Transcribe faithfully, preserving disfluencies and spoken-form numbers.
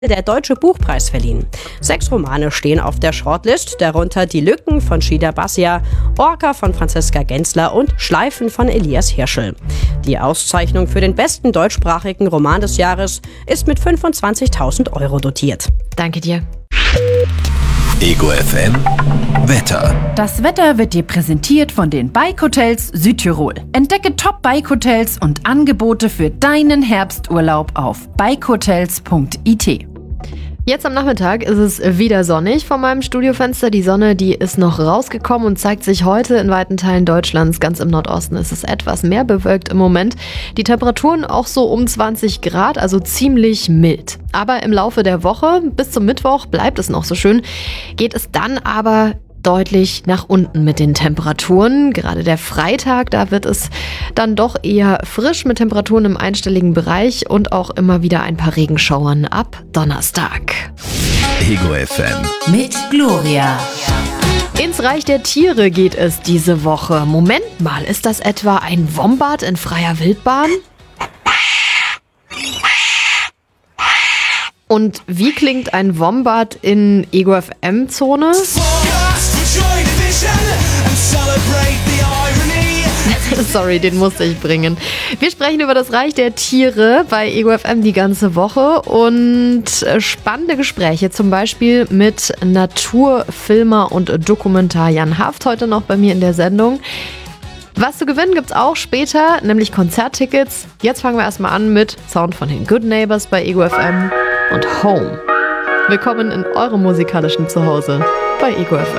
der Deutsche Buchpreis verliehen. Sechs Romane stehen auf der Shortlist, darunter Die Lücken von Shida Basia, Orca von Franziska Gensler und Schleifen von Elias Hirschel. Die Auszeichnung für den besten deutschsprachigen Roman des Jahres ist mit fünfundzwanzigtausend Euro dotiert. Danke dir. Ego F M Wetter. Das Wetter wird dir präsentiert von den Bike Hotels Südtirol. Entdecke Top Bike Hotels und Angebote für deinen Herbsturlaub auf bikehotels punkt i t. Jetzt am Nachmittag ist es wieder sonnig vor meinem Studiofenster. Die Sonne, die ist noch rausgekommen und zeigt sich heute in weiten Teilen Deutschlands. Ganz im Nordosten ist es etwas mehr bewölkt im Moment. Die Temperaturen auch so um zwanzig Grad, also ziemlich mild. Aber im Laufe der Woche bis zum Mittwoch bleibt es noch so schön. Geht es dann aber deutlich nach unten mit den Temperaturen. Gerade der Freitag, da wird es dann doch eher frisch mit Temperaturen im einstelligen Bereich und auch immer wieder ein paar Regenschauern ab Donnerstag. Ego F M Mit Gloria. Ins Reich der Tiere geht es diese Woche. Moment mal, ist das etwa ein Wombat in freier Wildbahn? Und wie klingt ein Wombat in Ego F M-Zone? Sorry, den musste ich bringen. Wir sprechen über das Reich der Tiere bei Ego F M die ganze Woche und spannende Gespräche, zum Beispiel mit Naturfilmer und Dokumentar Jan Haft, heute noch bei mir in der Sendung. Was zu gewinnen gibt's auch später, nämlich Konzerttickets. Jetzt fangen wir erstmal an mit Sound von den Good Neighbors bei Ego F M und Home. Willkommen in eurem musikalischen Zuhause bei Ego F M.